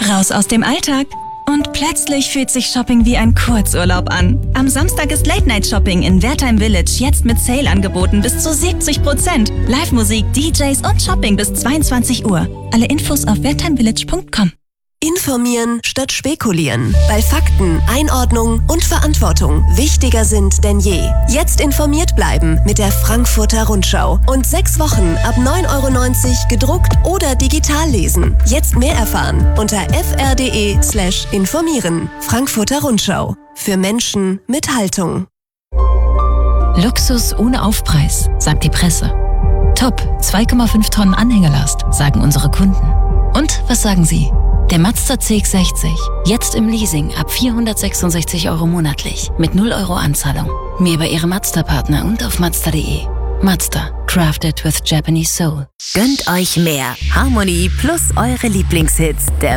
Raus aus dem Alltag. Und plötzlich fühlt sich Shopping wie ein Kurzurlaub an. Am Samstag ist Late-Night-Shopping in Wertheim Village jetzt mit Sale-Angeboten bis zu 70%. Live-Musik, DJs und Shopping bis 22 Uhr. Alle Infos auf wertheimvillage.com. Informieren statt spekulieren, weil Fakten, Einordnung und Verantwortung wichtiger sind denn je. Jetzt informiert bleiben mit der Frankfurter Rundschau und 6 Wochen ab 9,90 € gedruckt oder digital lesen. Jetzt mehr erfahren unter fr.de/informieren. Frankfurter Rundschau. Für Menschen mit Haltung. Luxus ohne Aufpreis, sagt die Presse. Top, 2,5 Tonnen Anhängelast, sagen unsere Kunden. Und was sagen Sie? Der Mazda CX-60, jetzt im Leasing ab 466 € monatlich, mit 0 € Anzahlung. Mehr bei Ihrem Mazda-Partner und auf Mazda.de. Mazda, crafted with Japanese soul. Gönnt euch mehr Harmony plus eure Lieblingshits der